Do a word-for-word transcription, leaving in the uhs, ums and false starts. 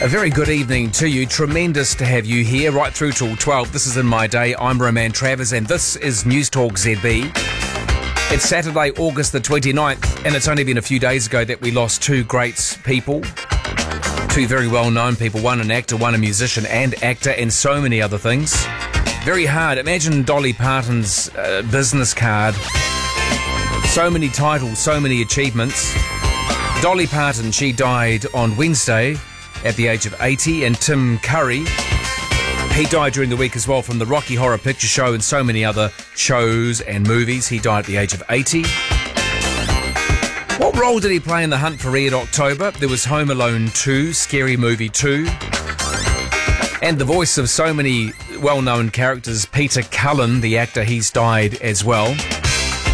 A very good evening to you. Tremendous to have you here right through till twelve. This is In My Day. I'm Roman Travers and this is News Talk Z B. It's Saturday, August the twenty-ninth, and it's only been a few days ago that we lost two great people. Two very well-known people. One an actor, one a musician and actor, and so many other things. Very hard. Imagine Dolly Parton's uh, business card. So many titles, so many achievements. Dolly Parton, she died on Wednesday at the age of eighty, and Tim Curry, he died during the week as well from the Rocky Horror Picture Show and so many other shows and movies. He died at the age of eighty. What role did he play in The Hunt for Red October? There was Home Alone two, Scary Movie two, and the voice of so many well-known characters, Peter Cullen, the actor, he's died as well.